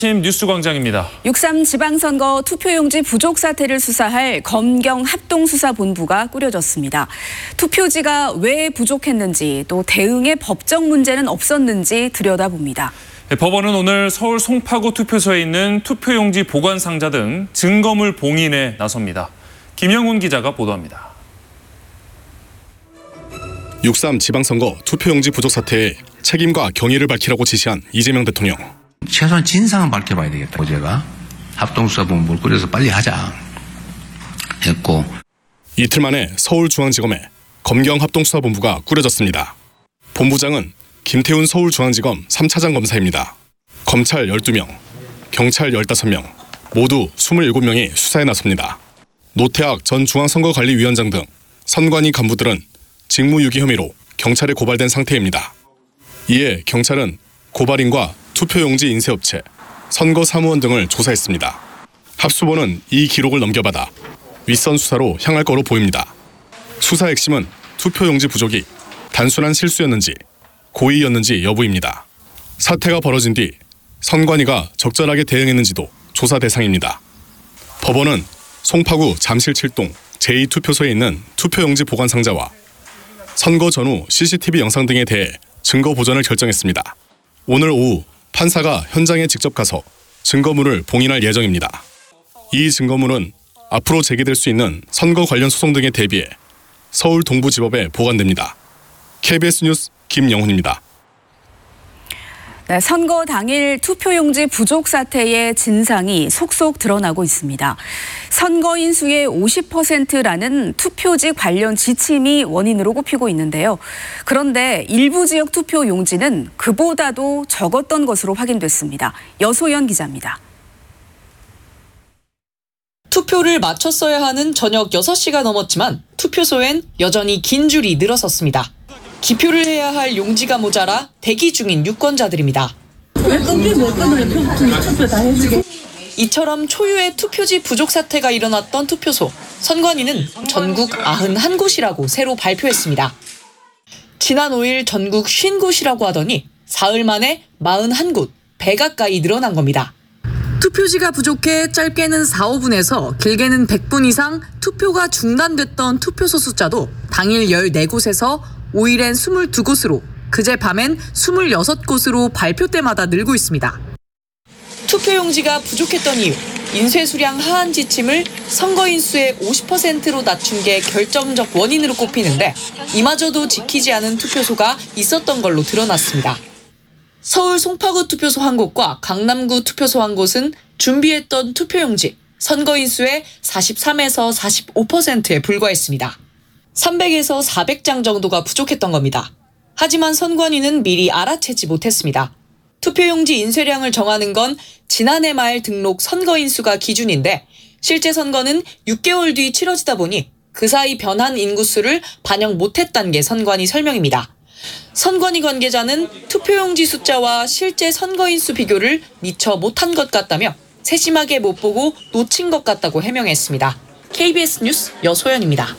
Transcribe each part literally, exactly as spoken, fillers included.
뉴스광장입니다. 육삼 지방선거 투표용지 부족 사태를 수사할 검경 합동수사본부가 꾸려졌습니다. 투표지가 왜 부족했는지 또 대응에 법적 문제는 없었는지 들여다봅니다. 법원은 오늘 서울 송파구 투표소에 있는 투표용지 보관 상자 등 증거물 봉인에 나섭니다. 김영훈 기자가 보도합니다. 육삼 지방선거 투표용지 부족 사태에 책임과 경위를 밝히라고 지시한 이재명 대통령. 최소한 진상은 밝혀봐야 되겠다. 어제가 합동수사본부를 꾸려서 빨리 하자 했고. 이틀 만에 서울중앙지검에 검경합동수사본부가 꾸려졌습니다. 본부장은 김태훈 서울중앙지검 삼 차장 검사입니다. 검찰 열두 명, 경찰 열다섯 명, 모두 이십칠 명이 수사에 나섭니다. 노태악 전 중앙선거관리위원장 등 선관위 간부들은 직무유기 혐의로 경찰에 고발된 상태입니다. 이에 경찰은 고발인과 투표용지 인쇄업체, 선거사무원 등을 조사했습니다. 합수본은 이 기록을 넘겨받아 윗선 수사로 향할 거로 보입니다. 수사 핵심은 투표용지 부족이 단순한 실수였는지 고의였는지 여부입니다. 사태가 벌어진 뒤 선관위가 적절하게 대응했는지도 조사 대상입니다. 법원은 송파구 잠실 칠 동 제이 투표소에 있는 투표용지 보관 상자와 선거 전후 씨씨티비 영상 등에 대해 증거 보전을 결정했습니다. 오늘 오후 판사가 현장에 직접 가서 증거물을 봉인할 예정입니다. 이 증거물은 앞으로 제기될 수 있는 선거 관련 소송 등에 대비해 서울 동부지법에 보관됩니다. 케이비에스 뉴스 김영훈입니다. 네, 선거 당일 투표용지 부족 사태의 진상이 속속 드러나고 있습니다. 선거인 수의 오십 퍼센트라는 투표지 관련 지침이 원인으로 꼽히고 있는데요. 그런데 일부 지역 투표용지는 그보다도 적었던 것으로 확인됐습니다. 여소연 기자입니다. 투표를 마쳤어야 하는 저녁 여섯 시가 넘었지만 투표소엔 여전히 긴 줄이 늘어섰습니다. 기표를 해야 할 용지가 모자라 대기 중인 유권자들입니다. 이처럼 초유의 투표지 부족 사태가 일어났던 투표소, 선관위는 전국 구십일 곳이라고 새로 발표했습니다. 지난 오 일 전국 오십 곳이라고 하더니 사흘 만에 사십일 곳, 배 가까이 늘어난 겁니다. 투표지가 부족해 짧게는 사, 오 분에서 길게는 백 분 이상 투표가 중단됐던 투표소 숫자도 당일 열네 곳에서 오 일엔 이십이 곳으로, 그제 밤엔 이십육 곳으로 발표 때마다 늘고 있습니다. 투표용지가 부족했던 이유, 인쇄 수량 하한 지침을 선거인 수의 오십 퍼센트로 낮춘 게 결정적 원인으로 꼽히는데 이마저도 지키지 않은 투표소가 있었던 걸로 드러났습니다. 서울 송파구 투표소 한 곳과 강남구 투표소 한 곳은 준비했던 투표용지, 선거인 수의 사십삼에서 사십오 퍼센트에 불과했습니다. 삼백에서 사백 장 정도가 부족했던 겁니다. 하지만 선관위는 미리 알아채지 못했습니다. 투표용지 인쇄량을 정하는 건 지난해 말 등록 선거인 수가 기준인데 실제 선거는 육 개월 뒤 치러지다 보니 그 사이 변한 인구수를 반영 못했다는 게 선관위 설명입니다. 선관위 관계자는 투표용지 숫자와 실제 선거인 수 비교를 미처 못한 것 같다며 세심하게 못 보고 놓친 것 같다고 해명했습니다. 케이비에스 뉴스 여소연입니다.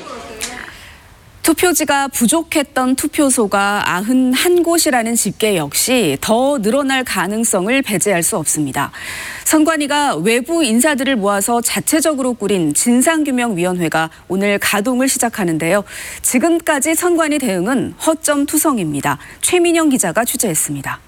투표지가 부족했던 투표소가 구십일 곳이라는 집계 역시 더 늘어날 가능성을 배제할 수 없습니다. 선관위가 외부 인사들을 모아서 자체적으로 꾸린 진상규명위원회가 오늘 가동을 시작하는데요. 지금까지 선관위 대응은 허점투성입니다. 최민영 기자가 취재했습니다.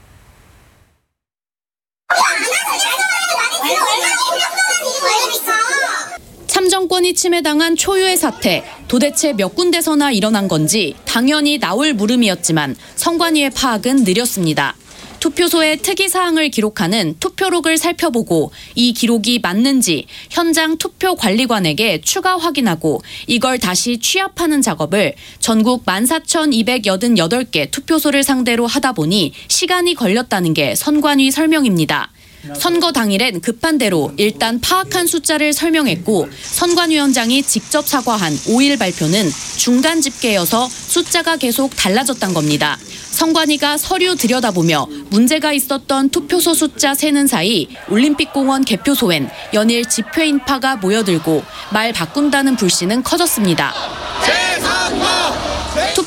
참정권이 침해당한 초유의 사태, 도대체 몇 군데서나 일어난 건지 당연히 나올 물음이었지만 선관위의 파악은 느렸습니다. 투표소의 특이사항을 기록하는 투표록을 살펴보고 이 기록이 맞는지 현장 투표관리관에게 추가 확인하고 이걸 다시 취합하는 작업을 전국 만 사천이백팔십팔 개 투표소를 상대로 하다 보니 시간이 걸렸다는 게 선관위 설명입니다. 선거 당일엔 급한 대로 일단 파악한 숫자를 설명했고 선관위원장이 직접 사과한 오 일 발표는 중간 집계여서 숫자가 계속 달라졌단 겁니다. 선관위가 서류 들여다보며 문제가 있었던 투표소 숫자 세는 사이 올림픽공원 개표소엔 연일 집회 인파가 모여들고 말 바꾼다는 불씨는 커졌습니다.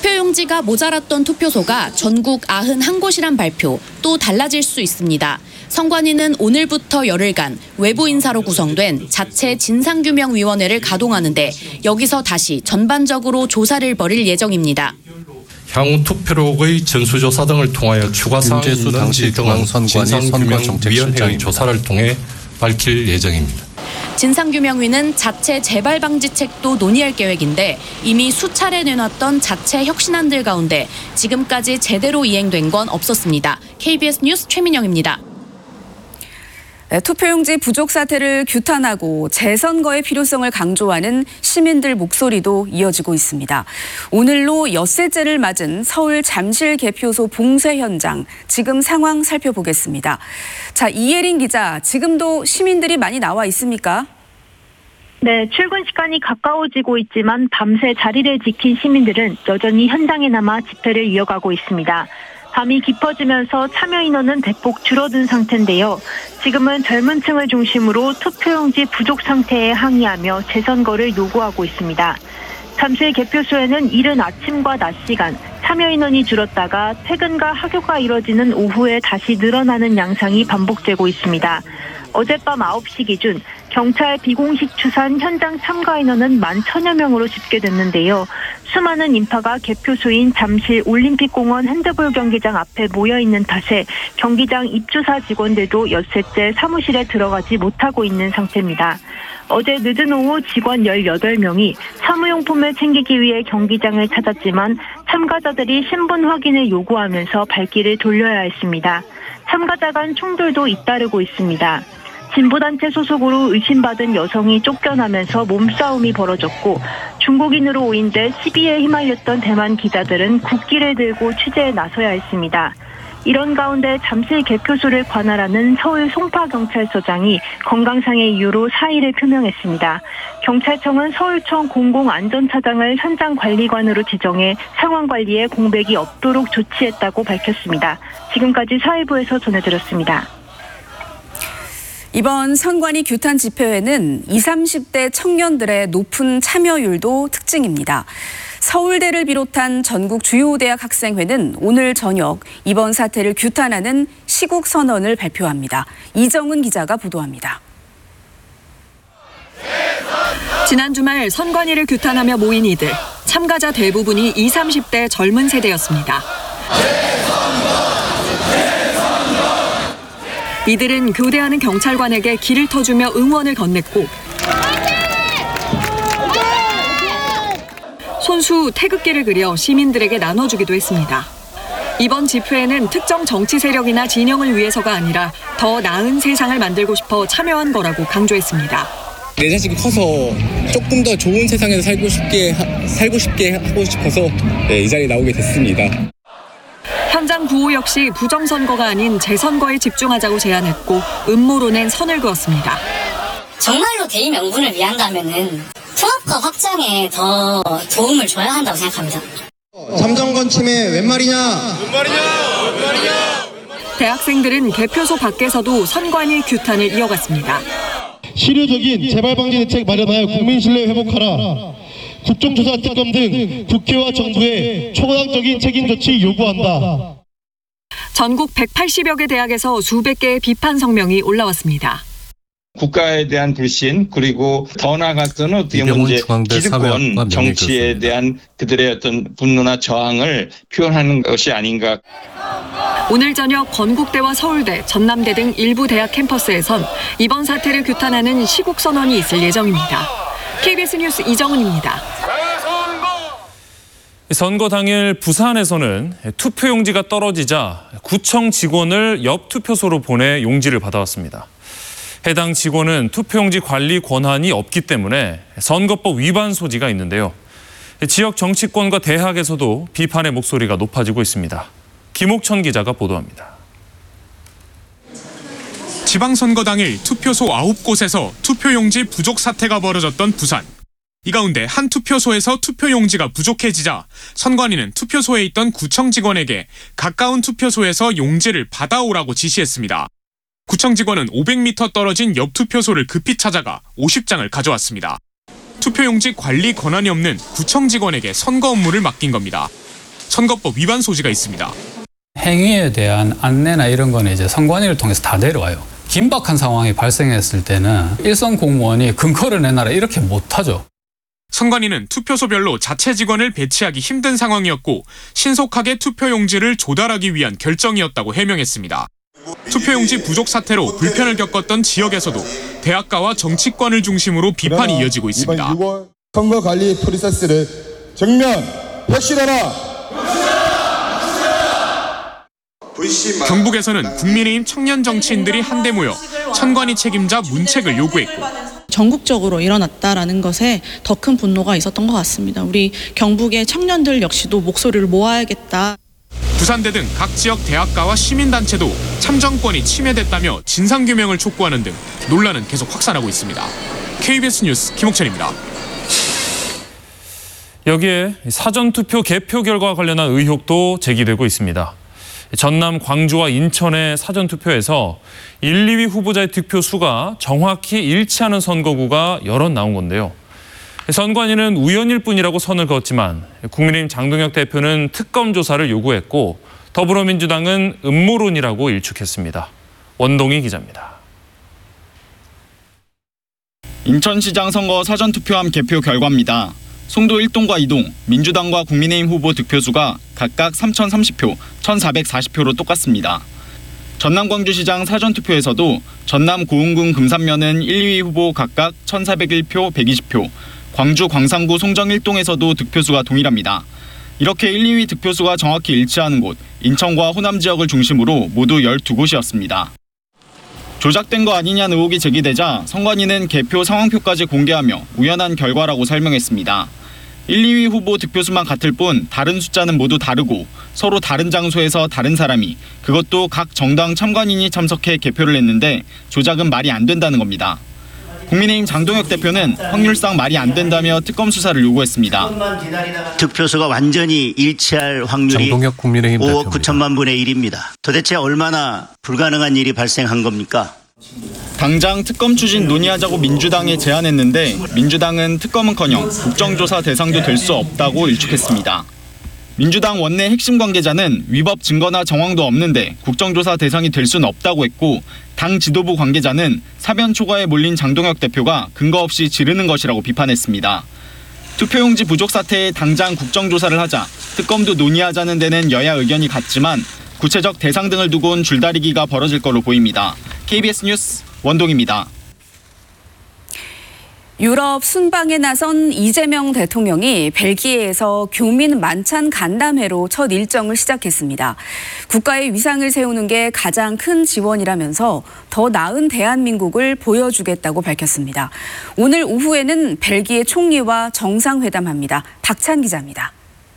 투표용지가 모자랐던 투표소가 전국 구십일 곳이란 발표, 또 달라질 수 있습니다. 선관위는 오늘부터 열흘간 외부 인사로 구성된 자체 진상규명위원회를 가동하는데 여기서 다시 전반적으로 조사를 벌일 예정입니다. 향후 투표록의 전수조사 등을 통하여 추가 사항이 윤재수 당시 있는지 등은 진상규명위원회의 조사를 통해 밝힐 예정입니다. 진상규명위는 자체 재발 방지책도 논의할 계획인데 이미 수차례 내놨던 자체 혁신안들 가운데 지금까지 제대로 이행된 건 없었습니다. 케이비에스 뉴스 최민영입니다. 네, 투표용지 부족 사태를 규탄하고 재선거의 필요성을 강조하는 시민들 목소리도 이어지고 있습니다. 오늘로 엿새째를 맞은 서울 잠실 개표소 봉쇄 현장, 지금 상황 살펴보겠습니다. 자, 이예린 기자, 지금도 시민들이 많이 나와 있습니까? 네, 출근 시간이 가까워지고 있지만 밤새 자리를 지킨 시민들은 여전히 현장에 남아 집회를 이어가고 있습니다. 밤이 깊어지면서 참여 인원은 대폭 줄어든 상태인데요. 지금은 젊은 층을 중심으로 투표용지 부족 상태에 항의하며 재선거를 요구하고 있습니다. 잠실 개표소에는 이른 아침과 낮 시간 참여 인원이 줄었다가 퇴근과 하교가 이뤄지는 오후에 다시 늘어나는 양상이 반복되고 있습니다. 어젯밤 아홉 시 기준 경찰 비공식 추산 현장 참가 인원은 만 천여 명으로 집계됐는데요. 수많은 인파가 개표소인 잠실 올림픽공원 핸드볼 경기장 앞에 모여있는 탓에 경기장 입주사 직원들도 엿새째 사무실에 들어가지 못하고 있는 상태입니다. 어제 늦은 오후 직원 열여덟 명이 사무용품을 챙기기 위해 경기장을 찾았지만 참가자들이 신분 확인을 요구하면서 발길을 돌려야 했습니다. 참가자 간 충돌도 잇따르고 있습니다. 진보단체 소속으로 의심받은 여성이 쫓겨나면서 몸싸움이 벌어졌고 중국인으로 오인돼 시비에 휘말렸던 대만 기자들은 국기를 들고 취재에 나서야 했습니다. 이런 가운데 잠실 개표소를 관할하는 서울 송파경찰서장이 건강상의 이유로 사의를 표명했습니다. 경찰청은 서울청 공공안전차장을 현장관리관으로 지정해 상황관리에 공백이 없도록 조치했다고 밝혔습니다. 지금까지 사회부에서 전해드렸습니다. 이번 선관위 규탄 집회회는 이십, 삼십 대 청년들의 높은 참여율도 특징입니다. 서울대를 비롯한 전국 주요 대학 학생회는 오늘 저녁 이번 사태를 규탄하는 시국 선언을 발표합니다. 이정은 기자가 보도합니다. 지난 주말 선관위를 규탄하며 모인 이들, 참가자 대부분이 이십, 삼십 대 젊은 세대였습니다. 이들은 교대하는 경찰관에게 길을 터주며 응원을 건넸고 손수 태극기를 그려 시민들에게 나눠주기도 했습니다. 이번 집회에는 특정 정치 세력이나 진영을 위해서가 아니라 더 나은 세상을 만들고 싶어 참여한 거라고 강조했습니다. 내 자식이 커서 조금 더 좋은 세상에서 살고 싶게, 하, 살고 싶게 하고 싶어서 네, 이 자리에 나오게 됐습니다. 현장 구호 역시 부정선거가 아닌 재선거에 집중하자고 제안했고 음모론엔 선을 그었습니다. 정말로 대의 명분을 위한다면은 통합과 확장에 더 도움을 줘야 한다고 생각합니다. 참정권 침해 웬 말이냐? 웬 말이냐? 웬 말이냐? 대학생들은 개표소 밖에서도 선관위 규탄을 이어갔습니다. 실효적인 재발방지 대책 마련하여 국민 신뢰 회복하라. 국정조사 특검 등 국회와 정부의 초당적인 책임 조치 요구한다. 전국 백팔십여 개 대학에서 수백 개의 비판 성명이 올라왔습니다. 국가에 대한 불신 그리고 더 나아가서는 어떻게 보면 이제 기득권 정치에 대한 그들의 어떤 분노나 저항을 표현하는 것이 아닌가. 오늘 저녁 건국대와 서울대, 전남대 등 일부 대학 캠퍼스에선 이번 사태를 규탄하는 시국선언이 있을 예정입니다. 케이비에스 뉴스 이정은입니다. 선거 당일 부산에서는 투표용지가 떨어지자 구청 직원을 옆 투표소로 보내 용지를 받아왔습니다. 해당 직원은 투표용지 관리 권한이 없기 때문에 선거법 위반 소지가 있는데요. 지역 정치권과 대학에서도 비판의 목소리가 높아지고 있습니다. 김옥천 기자가 보도합니다. 지방선거 당일 투표소 아홉 곳에서 투표용지 부족 사태가 벌어졌던 부산. 이 가운데 한 투표소에서 투표용지가 부족해지자 선관위는 투표소에 있던 구청 직원에게 가까운 투표소에서 용지를 받아오라고 지시했습니다. 구청 직원은 오백 미터 떨어진 옆 투표소를 급히 찾아가 오십 장을 가져왔습니다. 투표용지 관리 권한이 없는 구청 직원에게 선거 업무를 맡긴 겁니다. 선거법 위반 소지가 있습니다. 행위에 대한 안내나 이런 거는 이제 선관위를 통해서 다 내려와요. 긴박한 상황이 발생했을 때는 일선 공무원이 근거를 내놔라 이렇게 못하죠. 선관위는 투표소별로 자체 직원을 배치하기 힘든 상황이었고 신속하게 투표용지를 조달하기 위한 결정이었다고 해명했습니다. 투표용지 부족 사태로 불편을 겪었던 지역에서도 대학가와 정치권을 중심으로 비판이 이어지고 있습니다. 이번 유월 선거관리 프로세스를 정면 혁신하라. 경북에서는 국민의힘 청년 정치인들이 한데 모여 선관위 책임자 문책을 요구했고 전국적으로 일어났다라는 것에 더 큰 분노가 있었던 것 같습니다. 우리 경북의 청년들 역시도 목소리를 모아야겠다. 부산대 등 각 지역 대학가와 시민단체도 참정권이 침해됐다며 진상규명을 촉구하는 등 논란은 계속 확산하고 있습니다. 케이비에스 뉴스 김옥천입니다. 여기에 사전투표 개표 결과와 관련한 의혹도 제기되고 있습니다. 전남, 광주와 인천의 사전투표에서 일, 이 위 후보자의 득표수가 정확히 일치하는 선거구가 여럿 나온 건데요. 선관위는 우연일 뿐이라고 선을 그었지만 국민의힘 장동혁 대표는 특검 조사를 요구했고 더불어민주당은 음모론이라고 일축했습니다. 원동희 기자입니다. 인천시장 선거 사전투표함 개표 결과입니다. 송도 일 동과 이 동, 민주당과 국민의힘 후보 득표수가 각각 삼천삼십 표, 천사백사십 표로 똑같습니다. 전남 광주시장 사전투표에서도 전남 고흥군 금산면은 일, 이 위 후보 각각 천사백일 표, 백이십 표, 광주 광산구 송정 일 동에서도 득표수가 동일합니다. 이렇게 일, 이 위 득표수가 정확히 일치하는 곳, 인천과 호남 지역을 중심으로 모두 열두 곳이었습니다. 조작된 거 아니냐는 의혹이 제기되자 선관위는 개표 상황표까지 공개하며 우연한 결과라고 설명했습니다. 일, 이 위 후보 득표수만 같을 뿐 다른 숫자는 모두 다르고 서로 다른 장소에서 다른 사람이 그것도 각 정당 참관인이 참석해 개표를 했는데 조작은 말이 안 된다는 겁니다. 국민의힘 장동혁 대표는 확률상 말이 안 된다며 특검 수사를 요구했습니다. 득표수가 완전히 일치할 확률이 오억 구천만 분의 일입니다. 도대체 얼마나 불가능한 일이 발생한 겁니까? 당장 특검 추진 논의하자고 민주당에 제안했는데 민주당은 특검은커녕 국정조사 대상도 될 수 없다고 일축했습니다. 민주당 원내 핵심 관계자는 위법 증거나 정황도 없는데 국정조사 대상이 될 수는 없다고 했고 당 지도부 관계자는 사변 초과에 몰린 장동혁 대표가 근거 없이 지르는 것이라고 비판했습니다. 투표용지 부족 사태에 당장 국정조사를 하자, 특검도 논의하자는 데는 여야 의견이 같지만 구체적 대상 등을 두고는 줄다리기가 벌어질 걸로 보입니다. 케이비에스 뉴스 원동입니다. 유럽 순방에 나선 이재명 대통령이 벨기에에서 교민 만찬 간담회로 첫 일정을 시작했습니다. 국가의 위상을 세우는 게 가장 큰 지원이라면서 더 나은 대한민국을 보여주겠다고 밝혔습니다. 오늘 오후에는 벨기에 총리와 정상회담합니다. 박찬 기자입니다.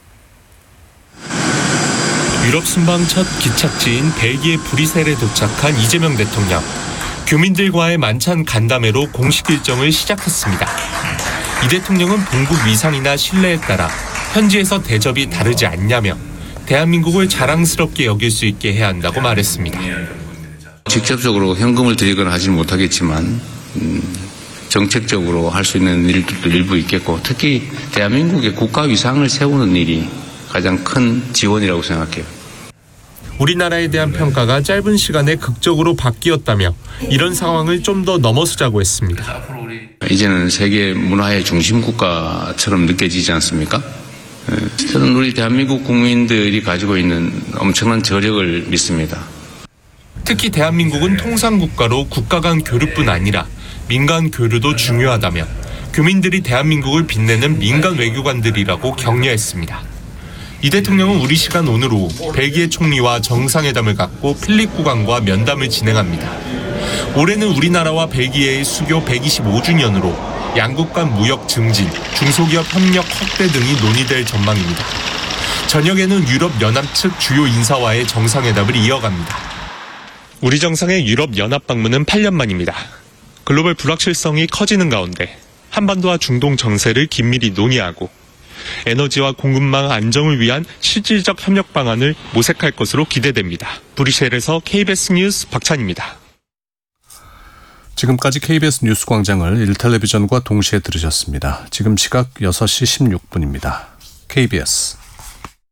유럽 순방 첫 기착지인 벨기에 브뤼셀에 도착한 이재명 대통령. 교민들과의 만찬 간담회로 공식 일정을 시작했습니다. 이 대통령은 본국 위상이나 신뢰에 따라 현지에서 대접이 다르지 않냐며 대한민국을 자랑스럽게 여길 수 있게 해야 한다고 말했습니다. 직접적으로 현금을 드리거나 하지는 못하겠지만 음, 정책적으로 할 수 있는 일들도 일부 있겠고 특히 대한민국의 국가 위상을 세우는 일이 가장 큰 지원이라고 생각해요. 우리나라에 대한 평가가 짧은 시간에 극적으로 바뀌었다며 이런 상황을 좀 더 넘어서자고 했습니다. 이제는 세계 문화의 중심 국가처럼 느껴지지 않습니까? 저는 우리 대한민국 국민들이 가지고 있는 엄청난 저력을 믿습니다. 특히 대한민국은 통상국가로 국가 간 교류뿐 아니라 민간 교류도 중요하다며 교민들이 대한민국을 빛내는 민간 외교관들이라고 격려했습니다. 이 대통령은 우리 시간 오늘 오후 벨기에 총리와 정상회담을 갖고 필립 국왕과 면담을 진행합니다. 올해는 우리나라와 벨기에의 수교 백이십오 주년으로 양국 간 무역 증진, 중소기업 협력 확대 등이 논의될 전망입니다. 저녁에는 유럽연합 측 주요 인사와의 정상회담을 이어갑니다. 우리 정상의 유럽연합 방문은 팔 년 만입니다. 글로벌 불확실성이 커지는 가운데 한반도와 중동 정세를 긴밀히 논의하고 에너지와 공급망 안정을 위한 실질적 협력 방안을 모색할 것으로 기대됩니다. 브뤼셀에서 케이비에스 뉴스 박찬입니다. 지금까지 케이비에스 뉴스 광장을 일텔레비전과 동시에 들으셨습니다. 지금 시각 여섯 시 십육 분입니다. 케이비에스